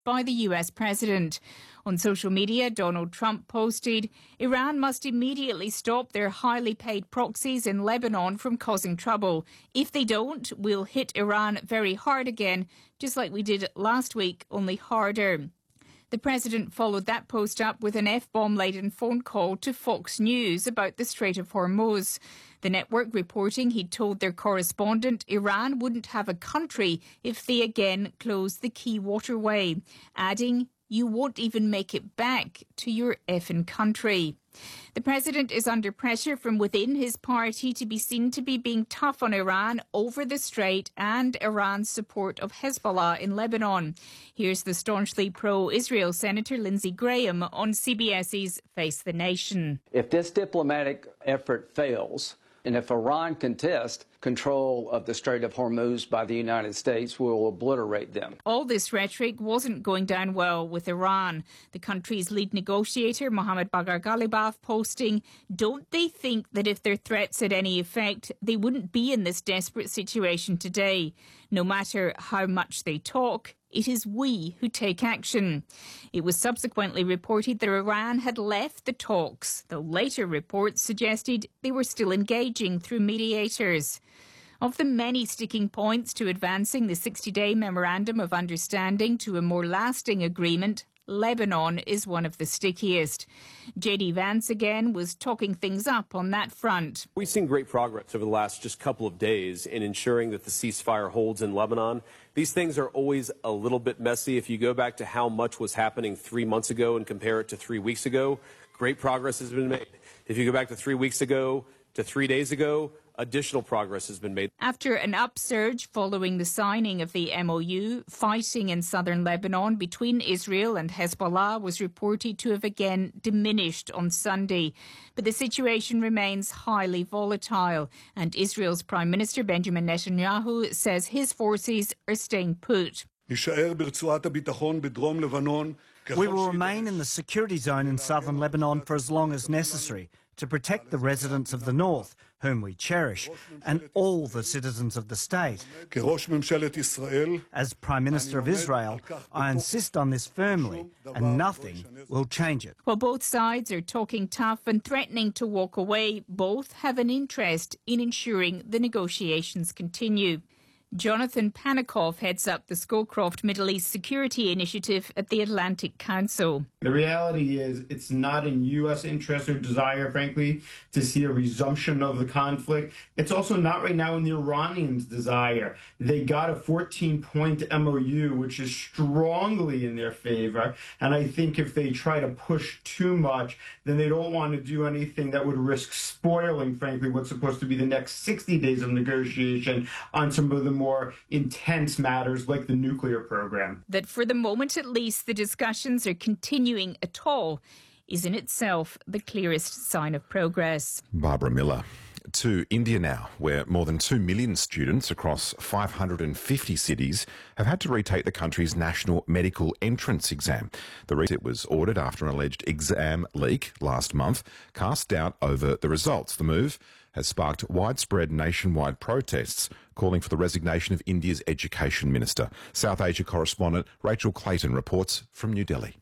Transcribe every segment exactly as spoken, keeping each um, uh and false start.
by the U S president. On social media, Donald Trump posted, Iran must immediately stop their highly paid proxies in Lebanon from causing trouble. If they don't, we'll hit Iran very hard again, just like we did last week, only harder. The president followed that post up with an F-bomb-laden phone call to Fox News about the Strait of Hormuz. The network reporting he'd told their correspondent Iran wouldn't have a country if they again closed the key waterway, adding, you won't even make it back to your effing country. The president is under pressure from within his party to be seen to be being tough on Iran over the strait and Iran's support of Hezbollah in Lebanon. Here's the staunchly pro-Israel Senator Lindsey Graham on CBS's Face the Nation. If this diplomatic effort fails, and if Iran contests control of the Strait of Hormuz by the United States, will obliterate them. All this rhetoric wasn't going down well with Iran. The country's lead negotiator, Mohammad Bagher Ghalibaf, posting, don't they think that if their threats had any effect, they wouldn't be in this desperate situation today? No matter how much they talk, it is we who take action. It was subsequently reported that Iran had left the talks, though later reports suggested they were still engaging through mediators. Of the many sticking points to advancing the sixty-day Memorandum of Understanding to a more lasting agreement, Lebanon is one of the stickiest. J D Vance again was talking things up on that front. We've seen great progress over the last just couple of days in ensuring that the ceasefire holds in Lebanon. These things are always a little bit messy. If you go back to how much was happening three months ago and compare it to three weeks ago, great progress has been made. If you go back to three weeks ago to three days ago, additional progress has been made. After an upsurge following the signing of the M O U, fighting in southern Lebanon between Israel and Hezbollah was reported to have again diminished on Sunday. But the situation remains highly volatile, and Israel's Prime Minister Benjamin Netanyahu says his forces are staying put. We will remain in the security zone in southern Lebanon for as long as necessary to protect the residents of the north, whom we cherish, and all the citizens of the state. As Prime Minister of Israel, I insist on this firmly, and nothing will change it. While both sides are talking tough and threatening to walk away, both have an interest in ensuring the negotiations continue. Jonathan Panikov heads up the Scowcroft Middle East Security Initiative at the Atlantic Council. The reality is it's not in U S interest or desire, frankly, to see a resumption of the conflict. It's also not right now in the Iranians' desire. They got a fourteen-point M O U, which is strongly in their favor. And I think if they try to push too much, then they don't want to do anything that would risk spoiling, frankly, what's supposed to be the next sixty days of negotiation on some of the more intense matters like the nuclear program. That for the moment at least the discussions are continuing at all is in itself the clearest sign of progress. Barbara Miller. To India now, where more than two million students across five hundred fifty cities have had to retake the country's national medical entrance exam. The reset was ordered after an alleged exam leak last month cast doubt over the results. The move has sparked widespread nationwide protests calling for the resignation of India's education minister. South Asia correspondent Rachel Clayton reports from New Delhi.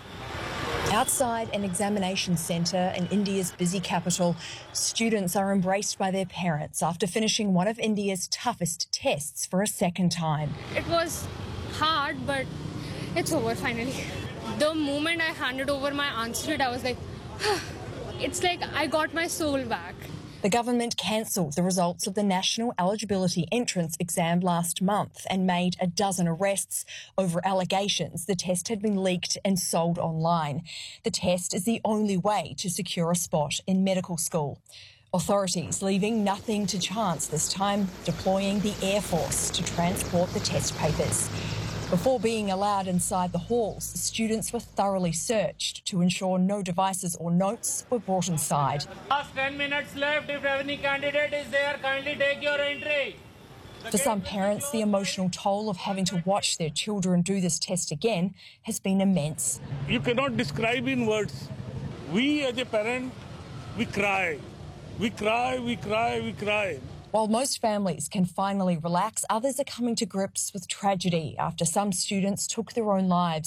Outside an examination centre in India's busy capital, students are embraced by their parents after finishing one of India's toughest tests for a second time. It was hard, but it's over finally. The moment I handed over my answer sheet, I was like, it's like I got my soul back. The government cancelled the results of the National Eligibility Entrance exam last month and made a dozen arrests over allegations the test had been leaked and sold online. The test is the only way to secure a spot in medical school. Authorities leaving nothing to chance this time, deploying the Air Force to transport the test papers. Before being allowed inside the halls, students were thoroughly searched to ensure no devices or notes were brought inside. Last ten minutes left. If any candidate is there, kindly take your entry. For some parents, the emotional toll of having to watch their children do this test again has been immense. You cannot describe in words. We as a parent, we cry. We cry, we cry, we cry. While most families can finally relax, others are coming to grips with tragedy after some students took their own lives